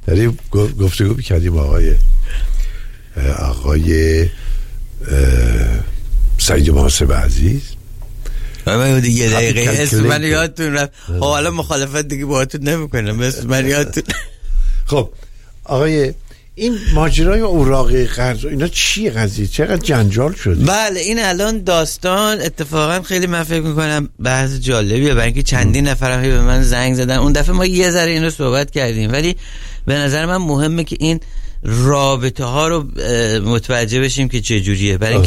داریم گفتگو می‌کردیم با آقای سعید محاسب عزیز. من دیگه دقیقه اسم من یادتون رفت. حالا مخالفت دیگه باهاتون نمی‌کنم، اسم من یادتون. خب آقای این ماجرای اوراق قرض اینا چیه قضیه؟ چقدر جنجال شده؟ بله این الان داستان اتفاقا خیلی من فکر میکنم بحث جالبیه، برای اینکه چندین نفر به من زنگ زدن. اون دفعه ما یه ذره اینو صحبت کردیم، ولی به نظر من مهمه که این رابطه ها رو متوجه بشیم که چه جوریه، برای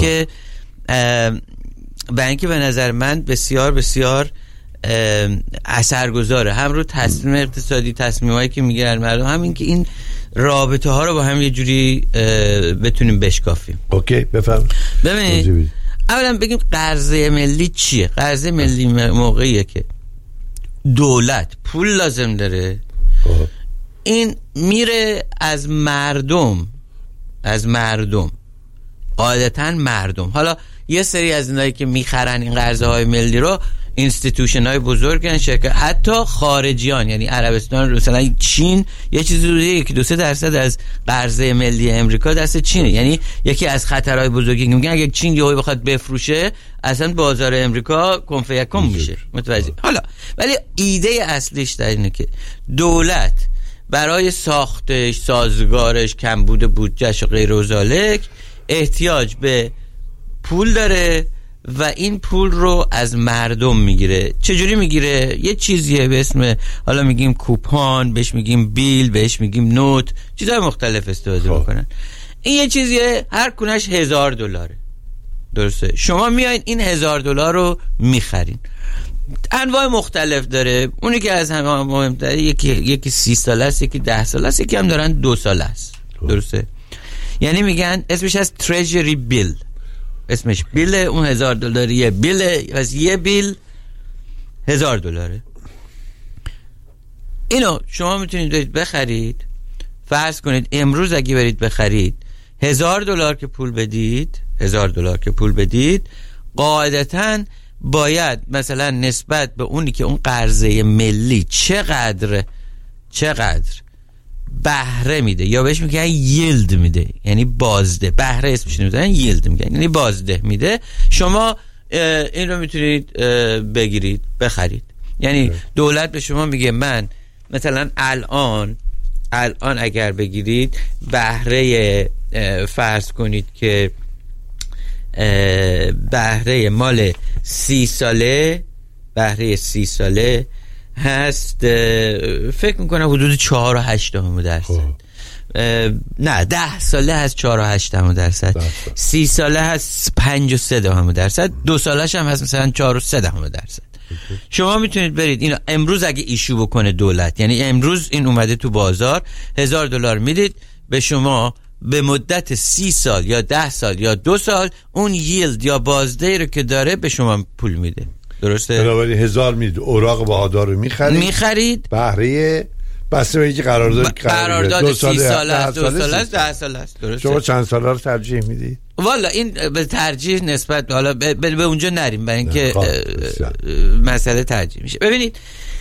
اینکه به نظر من بسیار بسیار اثرگذاره، هم رو تصمیم اقتصادی، تصمیمایی که میگیرن مردم، همین که این رابطه ها رو با هم یه جوری بتونیم بشکافیم. اوکی بفهم. ببینید اولا بگیم قرضه ملی چیه؟ قرضه ملی موقعیه که دولت پول لازم داره، این میره از مردم قاعدتا مردم. حالا یه سری از اینایی که میخرن این قرضه های ملی رو اینستیتوشن های بزرگن، شرکت، حتی خارجیان، یعنی عربستان، مثلا چین یه چیزی رو 1-2% از قرضه ملی امریکا دست چینه. یعنی یکی از خطرهای بزرگی که میگن اگه چین یهو بخواد بفروشه اصلا بازار امریکا کنفیکم میشه. متوجه؟ حالا ولی ایده اصلیش در اینه که دولت برای ساختش، سازگارش، کمبود بودجهش و غیر و ذالک احتیاج به پول داره و این پول رو از مردم میگیره. چجوری میگیره؟ یه چیزیه به اسم، حالا میگیم کوپان، بهش میگیم بیل، بهش میگیم نوت، چیزهای مختلف استفاده میکنن. این یه چیزیه هر کنش $1000. درسته؟ شما میایین این $1000 رو میخرین. انواع مختلف داره. اونی که از همه مهمتره یکی 30 ساله است، یکی 10 ساله است، یکی هم دارن 2 ساله است. درسته؟ یعنی میگن اسمش از تریجری بیل، اسمش بیل، اون $1000 بیل، از یه بیل $1000. اینو شما میتونید برید بخرید. فرض کنید امروز اگه برید بخرید $1000 که پول بدید، $1000 که پول بدید، قاعدتاً باید مثلا نسبت به اونی که اون قرضه ملی چقدر بهره میده، یا بهش میگن ییلد میده، یعنی بازده، بهره اسمش نمیدونن، ییلد میگن یعنی بازده میده، شما این رو میتونید بگیرید بخرید. یعنی دولت به شما میگه من مثلا الان اگر بگیرید بهره، فرض کنید که بهره مال 30 ساله، بهره 30 ساله هست فکر میکنم حدود 4.8%. نه 10 ساله هست 4.8%، 30 ساله هست 5.3%، 2 سالش هم هست مثلا 4.3%. شما میتونید برید اینو امروز اگه ایشو بکنه دولت، یعنی امروز این اومده تو بازار، $1000 میدید به شما، به مدت 30 سال یا 10 سال یا 2 سال اون ییلد یا بازده رو که داره به شما پول میده. درسته؟ بنابراین 1000 میدید، اوراق بهادار رو میخرید، بهره بسته به اینکه قرارداد 30 سال است، 2 سال است، 10 سال است. درسته؟ شما چند ساله رو ترجیح میدید؟ والا این به ترجیح نسبت، حالا به اونجا نریم برای اینکه مسئله ترجیح میشه. ببینید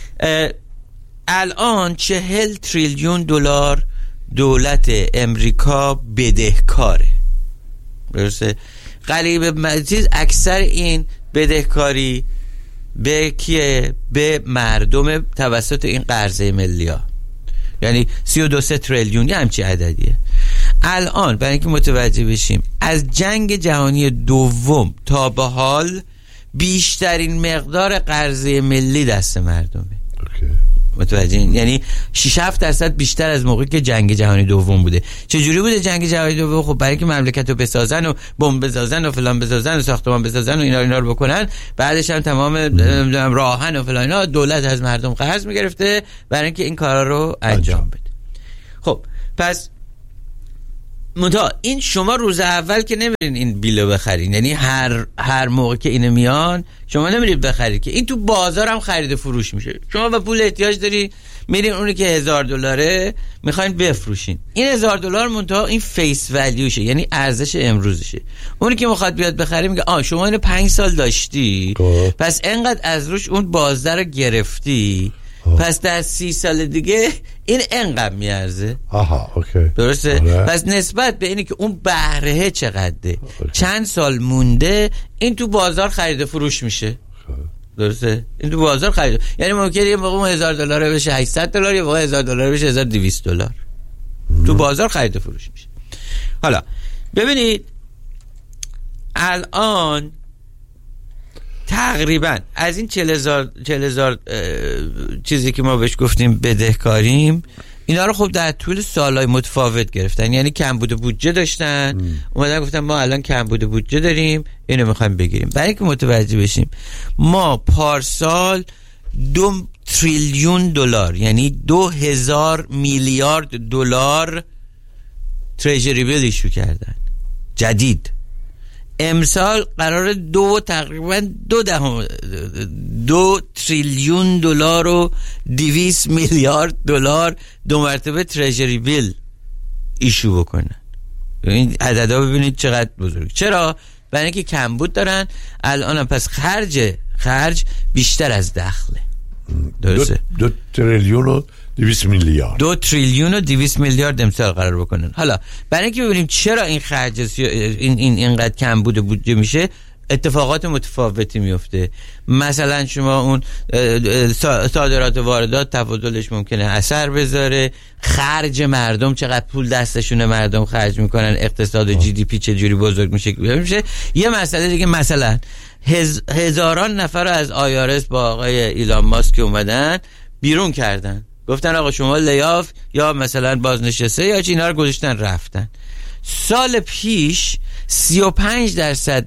الان $40 تریلیون دولت امریکا بدهکاره. درسته؟ غریبه چیز اکثر این بدهکاری به کیه؟ به مردم توسط این قرضه ملی ها، یعنی 32 تریلیون، یه همچی عددیه. الان برای اینکه متوجه بشیم از جنگ جهانی دوم تا به حال بیشترین مقدار قرضه ملی دست مردمه. متوجه؟ یعنی 6-7% بیشتر از موقعی که جنگ جهانی دوم بوده. چجوری بوده جنگ جهانی دوم؟ خب برای که مملکت رو بسازن و بمب بسازن و فلان بسازن و ساختمان بسازن و اینا رو بکنن، بعدش هم تمام راهن و فلان اینا دولت از مردم قرض میگرفته برای اینکه این کارا رو انجام بده. خب پس این شما روز اول که نمیرین این بیلو بخرین، یعنی هر موقع که اینو میان شما نمیرید بخرید، که این تو بازار هم خرید و فروش میشه. شما به پول احتیاج داری، میرین اونی که $1000 میخواین بفروشین، این $1000 منتها این فیس ولیوشه، یعنی ارزش امروزشه. اونی که میخواد بیاد بخره میگه شما اینو 5 سال داشتی، پس انقدر از روش اون بازده رو گرفتی، پس در 30 سال دیگه این انقدر میارزه. آها اوکی. درسته؟ پس نسبت به اینی که اون بهره چقدره چند سال مونده این تو بازار خرید فروش میشه. درسته؟ این تو بازار خرید، یعنی ممکنه یه موقع $1000 بشه $800، یه موقع $1000 بشه $1200. تو بازار خرید فروش میشه. حالا ببینید الان تقریبا از این 40,000 چیزی که ما بهش گفتیم بدهکاریم، اینا رو خب در طول سالهای متفاوت گرفتن. یعنی کمبود بودجه داشتن، اومدن گفتن ما الان کمبود بودجه داریم، اینو میخوایم بگیریم. برای اینکه متوجه بشیم، ما پارسال 2 تریلیون دلار یعنی 2000 میلیارد دلار تریجری بیل ایشو کردن جدید. امسال قرار تقریبا 2 تریلیون دلار و 200 میلیارد دلار 2 مرتبه تریجری بیل ایشو بکنن. این عددا ببینید چقدر بزرگ. چرا؟ برای اینکه کمبود دارن الان، پس خرج بیشتر از دخله. درسته؟ 2 تریلیون و 200 میلیارد 2 تریلیون و 200 میلیارد امسال قرار بکنن. حالا برای اینکه ببینیم چرا این خرج اینقدر کم بوده بودجه میشه، اتفاقات متفاوتی میفته. مثلا شما اون صادرات و واردات تفاضلش ممکنه اثر بذاره، خرج مردم چقدر پول دستشونه مردم خرج میکنن، اقتصاد جی دی پی چه جوری بزرگ میشه. یه مسئله دیگه، مثلا هزاران نفر از آیارس با آقای ایلان ماسک اومدن بیرون کردن، گفتن آقا شما لیاف یا مثلا بازنشسته یا اینا رو گذاشتن رفتن. سال پیش 35%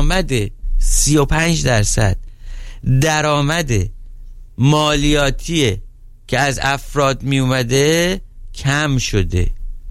درآمد مالیاتی که از افراد می اومده کم شده.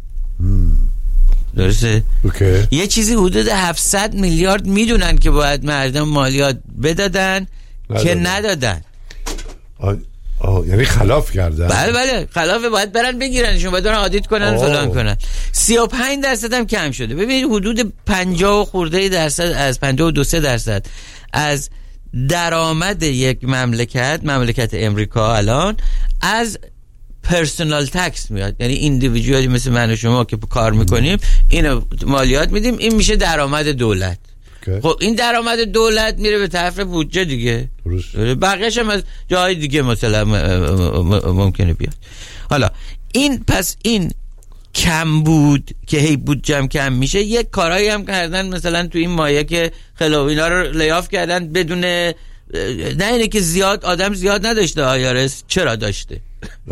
درسته؟ یه چیزی حدود 700 میلیارد میدونن که باید مردم مالیات بدادن که ندادن. یعنی خلاف کردن. بله خلافه، باید برن بگیرنشون، باید برن آدیت کنن فلان کنن. 35% هم کم شده. ببینید حدود 50 خورده درصد از 52-3% از درآمد یک مملکت امریکا الان از پرسونال تکس میاد. یعنی ایندیویدوالی مثل من و شما که کار میکنیم اینو مالیات میدیم، این میشه درآمد دولت. خب این درآمد دولت میره به طرف بودجه دیگه، بقیه‌اش هم از جای دیگه مثلا ممکنه بیاد. حالا پس این کم بود که هی بودجه کم میشه. یک کارهایی هم کردن مثلا تو این مایه که خلاف اینا رو لیاف کردن بدون، نه اینه که آدم زیاد نداشته آیارس. چرا داشته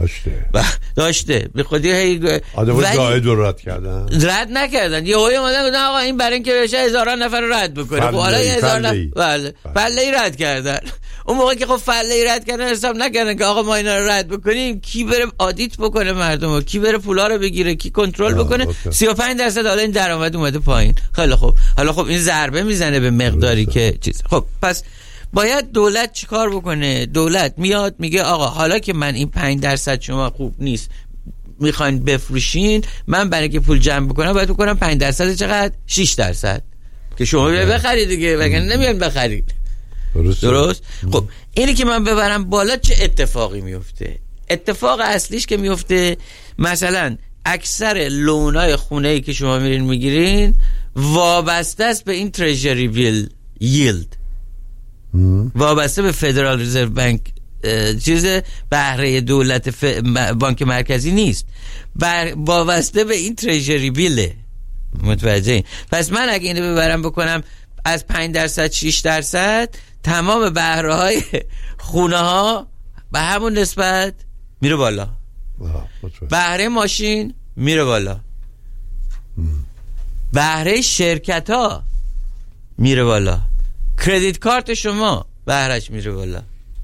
به خودی هی آدم زائد رو رد نکردن. یه هایی اومدن گفتن آقا این برای اینکه بشه هزاران نفر رو رد بکنه. خب حالا 1000 نفر فله‌ای رد کردن. اون موقع که خب فله‌ای رد کردن حساب نکردن که آقا ما اینا رو رد بکنیم کی بره آدیت بکنه مردمو، کی بره پولا رو بگیره، کی کنترل بکنه. 35% حالا این درآمد اومده پایین. خیلی خوب. حالا خب این ضربه میزنه به مقداری که چیز. خب پس باید دولت چیکار بکنه؟ دولت میاد میگه آقا حالا که من این 5% شما خوب نیست میخواین بفروشین، من برای که پول جمع بکنم باید بکنم 5% چقدر؟ 6% که شما بخرید دیگه، وگرنه نمیان بخرید. درست؟ خب اینی که من ببرم بالا چه اتفاقی میفته؟ اتفاق اصلیش که میفته مثلا اکثر لونای خونه‌ای که شما میرین میگیرین وابسته است به این تریجری بیل ییلد، وابسته به فدرال رزرو بانک، چیز بهره دولت بانک مرکزی نیست، وابسته به این تریجری بیله. متوجه این؟ پس من اگه اینو ببرم بکنم از 5% 6%، تمام بهره های خونه ها به همون نسبت میره بالا، بهره ماشین میره بالا، بهره شرکت ها میره بالا، کردیت کارت شما بهرهش میره بالا.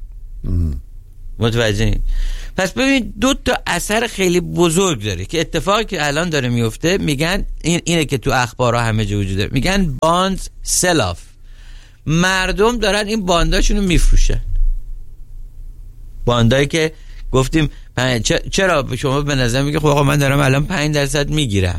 متوجه این؟ پس ببینید 2 تا اثر خیلی بزرگ داره که اتفاقی که الان داره میفته. میگن اینه که تو اخبارها همه جا وجود داره، میگن باندز سل آف. مردم دارن این بانداشونو میفروشن، باندایی که گفتیم چرا شما به نظر میگه خب آقا من دارم الان 5% میگیرم.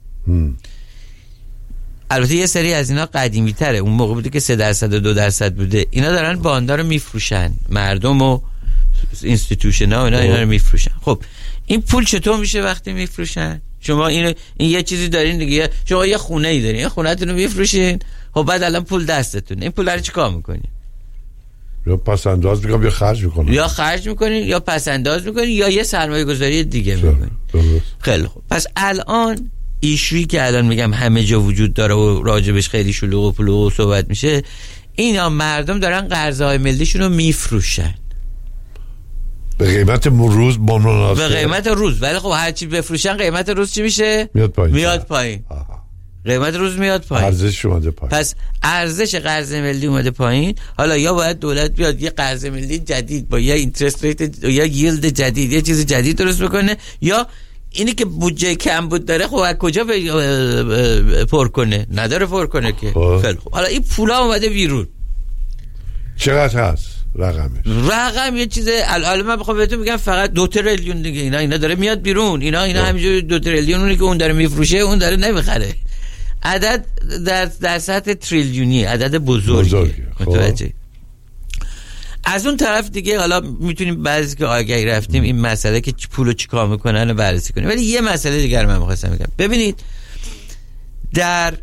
البته یه سری از اینا قدیمی تره، اون موقع بوده که 3% و 2% بوده. اینا دارن باندا رو میفروشن، مردم رو اینستیتوشن ها اینا رو میفروشن. خب این پول چطور میشه وقتی میفروشن؟ شما این یه چیزی دارین دیگه، شما یه خونه ای دارین، یه خونه‌تون رو میفروشین، خب بعد الان پول دستتونه، این پول رو چیکار میکنین؟ یا پس انداز میکنین یا خرج میکنین، یا پس انداز میکنین یا یه سرمایه گذاری دیگه میکنین. خیلی خوب. پس الان ایشویی که الان میگم همه جا وجود داره و راجبش خیلی شلوغ و پلوغ و صحبت میشه، اینا مردم دارن قرضه‌های ملیشون رو میفروشن به قیمت روز با مناسب، به قیمت روز. ولی خب هر چی بفروشن قیمت روز چی میشه؟ میاد پایین. قیمت روز میاد پایین، ارزش اومده پایین. پس ارزش قرض ملی اومده پایین. حالا یا باید دولت بیاد یه قرض ملی جدید با یه اینترست ریت یا ییلد جدید، یه چیز جدید درست بکنه، یا اینی که بودجه کم بود داره خب از کجا پر کنه؟ نداره پر کنه که. خیلی خوب. حالا این پولا اومده بیرون، چقدر هست رقم یه چیز الان من بخوام بهتون بگم فقط 2 تریلیون دیگه اینا داره میاد بیرون. اینا همینجوری 2 تریلیون اونی که اون داره میفروشه اون داره نمیخره. عدد در سطح تریلیونی، عدد بزرگی. متوجه؟ از اون طرف دیگه حالا میتونیم بعضی که آگهی رفتیم این مسئله که پولو چیکار میکنن رو بررسی کنیم. ولی یه مسئله دیگر من می‌خواستم بگم. ببینید در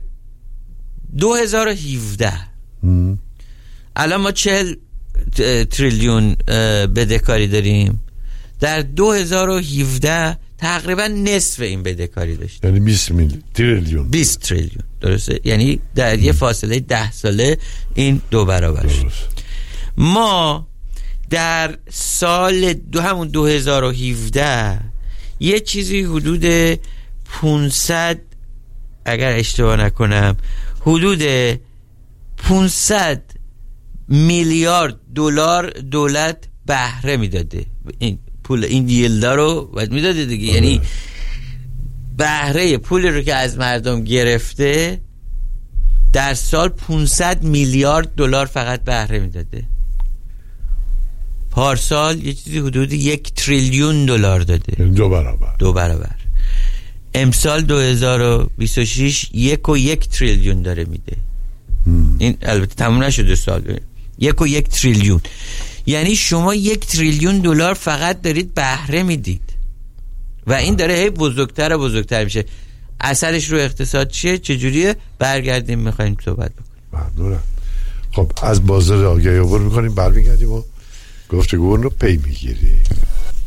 2017 الان ما 40 تریلیون بدهکاری داریم. در 2017 تقریبا نصف این بدهکاری داشت، یعنی 20 تریلیون. درسته؟ یعنی در یه فاصله 10 ساله این 2 برابر شد. ما در سال همون 2017 یه چیزی حدود 500 اگر اشتباه نکنم حدود 500 میلیارد دلار دولت بهره میداده. این پول این ییلدا رو باید میداده دیگه. یعنی بهره پولی رو که از مردم گرفته در سال 500 میلیارد دلار فقط بهره میداده. پارسال یه چیزی حدود 1 تریلیون دلار داده، 2 برابر. امسال 2026 1 تریلیون داره میده. این البته تموم نشده سال. 1 تریلیون، یعنی شما 1 تریلیون دلار فقط دارید بهره میدید و این داره هی بزرگتر میشه. اثرش رو اقتصاد چیه؟ چجوریه؟ برگردیم میخوایم صحبت بکنیم. خب از بازار آگهی عبور میکنیم، برمیگردیم و گفتگو رو پی میگیریم.